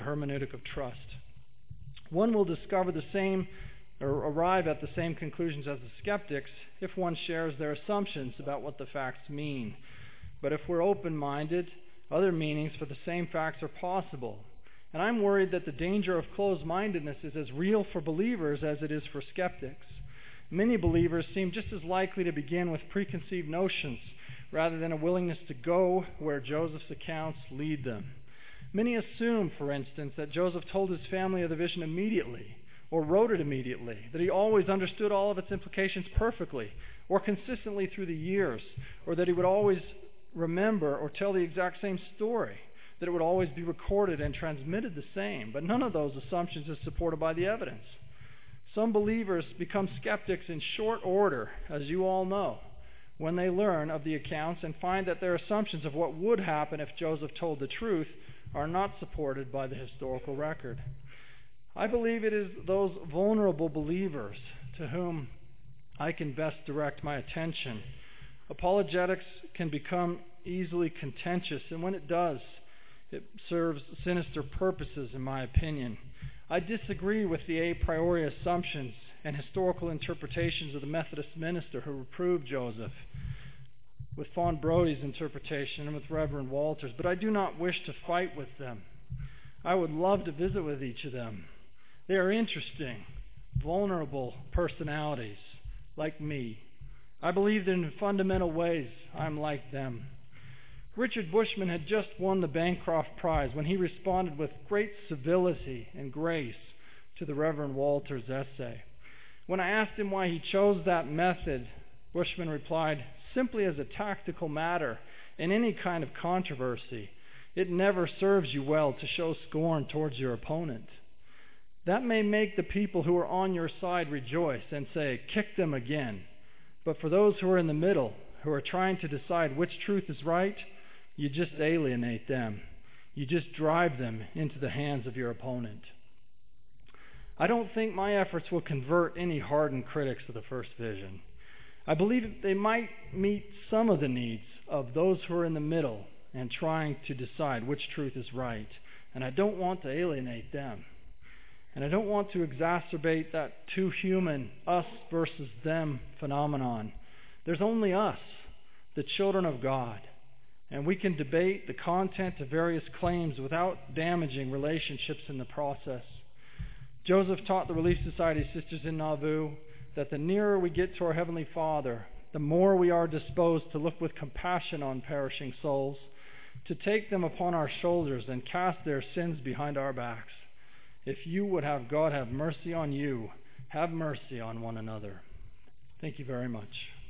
hermeneutic of trust. One will discover the same or arrive at the same conclusions as the skeptics if one shares their assumptions about what the facts mean. But if we're open-minded, other meanings for the same facts are possible. And I'm worried that the danger of closed-mindedness is as real for believers as it is for skeptics. Many believers seem just as likely to begin with preconceived notions rather than a willingness to go where Joseph's accounts lead them. Many assume, for instance, that Joseph told his family of the vision immediately, or wrote it immediately, that he always understood all of its implications perfectly, or consistently through the years, or that he would always remember or tell the exact same story, that it would always be recorded and transmitted the same. But none of those assumptions is supported by the evidence. Some believers become skeptics in short order, as you all know, when they learn of the accounts and find that their assumptions of what would happen if Joseph told the truth are not supported by the historical record. I believe it is those vulnerable believers to whom I can best direct my attention. Apologetics can become easily contentious, and when it does, it serves sinister purposes, in my opinion. I disagree with the a priori assumptions and historical interpretations of the Methodist minister who reproved Joseph, with Fawn Brody's interpretation and with Reverend Walters, but I do not wish to fight with them. I would love to visit with each of them. They are interesting, vulnerable personalities, like me. I believe that in fundamental ways I'm like them. Richard Bushman had just won the Bancroft Prize when he responded with great civility and grace to the Reverend Walters' essay. When I asked him why he chose that method, Bushman replied, "Simply as a tactical matter in any kind of controversy, it never serves you well to show scorn towards your opponent. That may make the people who are on your side rejoice and say, 'Kick them again.' But for those who are in the middle, who are trying to decide which truth is right, you just alienate them. You just drive them into the hands of your opponent." I don't think my efforts will convert any hardened critics of the first vision. I believe they might meet some of the needs of those who are in the middle and trying to decide which truth is right. And I don't want to alienate them. And I don't want to exacerbate that too human us versus them phenomenon. There's only us, the children of God. And we can debate the content of various claims without damaging relationships in the process. Joseph taught the Relief Society sisters in Nauvoo that the nearer we get to our Heavenly Father, the more we are disposed to look with compassion on perishing souls, to take them upon our shoulders and cast their sins behind our backs. If you would have God have mercy on you, have mercy on one another. Thank you very much.